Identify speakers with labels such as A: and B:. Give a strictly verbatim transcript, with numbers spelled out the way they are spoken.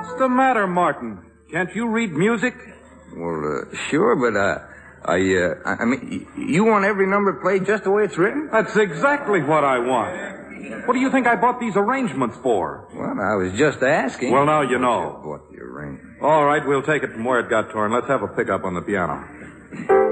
A: What's the matter, Martin? Can't you read music?
B: Well, uh, sure, but, uh, I, uh, I I mean, you want every number played just the way it's written?
A: That's exactly what I want. What do you think I bought these arrangements for?
B: Well, I was just asking.
A: Well, now you know.
B: What the arrangement?
A: All right, we'll take it from where it got torn. Let's have a pickup on the piano.